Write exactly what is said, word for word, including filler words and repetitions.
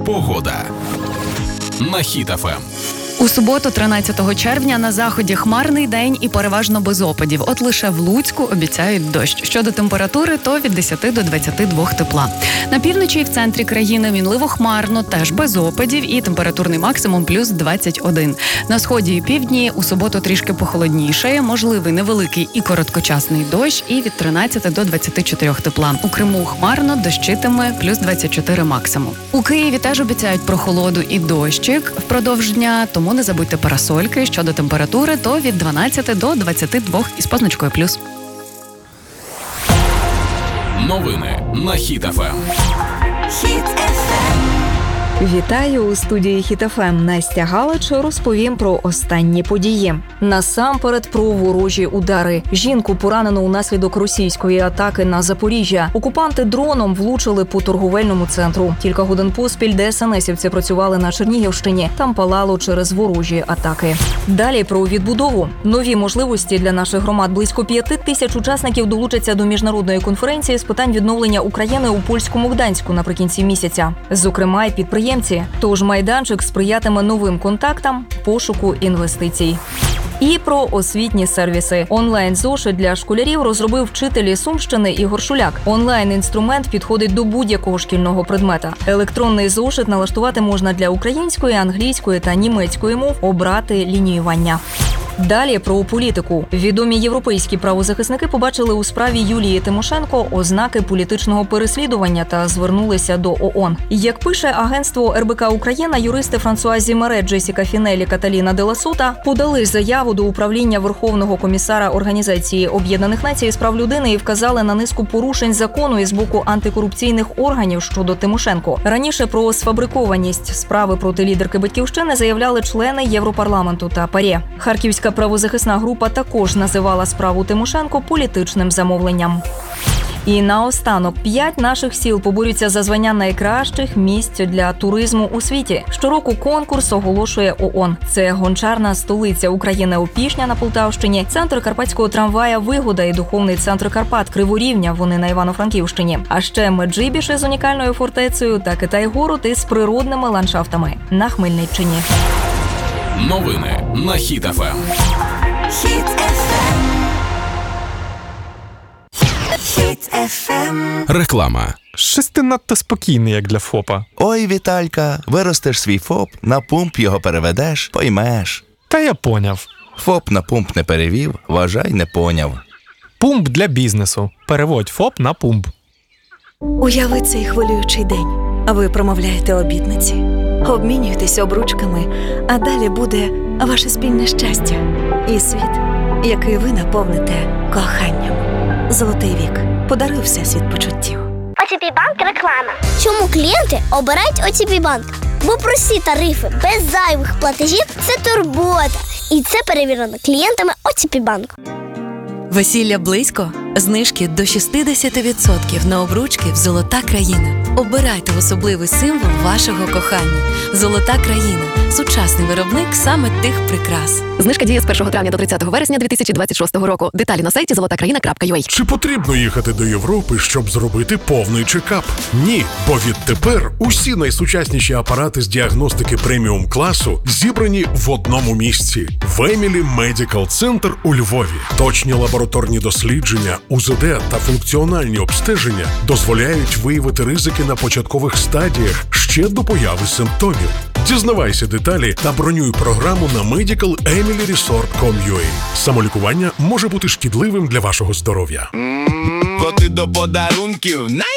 Погода на Хіт еф ем. У суботу, тринадцятого червня, на заході хмарний день і переважно без опадів. От лише в Луцьку обіцяють дощ. Щодо температури, то від десяти до двадцяти двох тепла. На півночі і в центрі країни мінливо хмарно, теж без опадів і температурний максимум плюс двадцять один. На сході і півдні у суботу трішки похолодніше, можливий невеликий і короткочасний дощ і від тринадцяти до двадцяти чотирьох тепла. У Криму хмарно, дощитиме плюс двадцять чотири максимум. У Києві теж обіцяють прохолоду і дощик впродовж дня, тому не забудьте парасольки. Щодо температури, то від дванадцяти до двадцяти двох із позначкою плюс. Новини на Хіт еф ем. Хіт еф ем. Вітаю у студії Хіт еф ем. Настя Галич розповім про останні події. Насамперед про ворожі удари. Жінку поранено унаслідок російської атаки на Запоріжжя. Окупанти дроном влучили по торговельному центру. Кілька годин поспіль ДСНСівці працювали на Чернігівщині. Там палало через ворожі атаки. Далі про відбудову. Нові можливості для наших громад. Близько п'яти тисяч учасників долучаться до міжнародної конференції з питань відновлення України у польському Гданську наприкінці місяця. Зокрема, й підприємці. Тож майданчик сприятиме новим контактам, пошуку інвестицій. І про освітні сервіси. Онлайн-зошит для школярів розробив вчитель із Сумщини Ігор Шуляк. Онлайн-інструмент підходить до будь-якого шкільного предмета. Електронний зошит налаштувати можна для української, англійської та німецької мов, обрати лініювання. Далі про політику. Відомі європейські правозахисники побачили у справі Юлії Тимошенко ознаки політичного переслідування та звернулися до ООН. Як пише агентство ер бе ка Україна, юристи Франсуазі Мере, Джесіка Фінелі, Каталіна де ла Сота подали заяву до управління Верховного комісара Організації Об'єднаних Націй з прав людини і вказали на низку порушень закону із боку антикорупційних органів щодо Тимошенко. Раніше про сфабрикованість справи проти лідерки Батьківщини заявляли члени Європарламенту та ПАРЄ. Харківська правозахисна група також називала справу Тимошенко політичним замовленням. І наостанок, п'ять наших сіл поборються за звання найкращих місць для туризму у світі. Щороку конкурс оголошує ООН. Це гончарна столиця України Опішня на Полтавщині, центр карпатського трамвая Вигода і духовний центр Карпат Криворівня, вони на Івано-Франківщині. А ще Меджибіж з унікальною фортецею та Китай-город із природними ландшафтами на Хмельниччині. Новини на Хіт еф ем. Хіт еф ем. Хіт еф ем. Реклама. Щось ти надто спокійний, як для ФОПа. Ой, Віталька, виростеш свій ФОП, на пумп його переведеш, поймеш. Та я поняв. ФОП на пумп не перевів, вважай, не поняв. Пумп для бізнесу. Переводь ФОП на пумп. Уяви цей хвилюючий день. Ви промовляєте обітниці, обмінюєтесь обручками, а далі буде ваше спільне щастя і світ, який ви наповните коханням. Золотий вік. Подаруй всесвіт почуттів. о те пі Банк реклама. Чому клієнти обирають о те пі Банк? Бо прості тарифи без зайвих платежів – це турбота. І це перевірено клієнтами о те пі Банк. Весілля близько? Знижки до шістдесят відсотків на обручки в «Золота країна». Обирайте особливий символ вашого кохання. «Золота країна» – сучасний виробник саме тих прикрас. Знижка діє з першого травня до тридцятого вересня дві тисячі двадцять шостого року. Деталі на сайті золота країна крапка ю а. Чи потрібно їхати до Європи, щоб зробити повний чекап? Ні, бо відтепер усі найсучасніші апарати з діагностики преміум-класу зібрані в одному місці. Вемілі Медикал Центр у Львові. Точні лабораторні дослідження, у зет де та функціональні обстеження дозволяють виявити ризики на початкових стадіях ще до появи симптомів. Дізнавайся деталі та бронюй програму на медикал емілі ресорт крапка ком крапка ю а. Самолікування може бути шкідливим для вашого здоров'я. Коти до подарунків най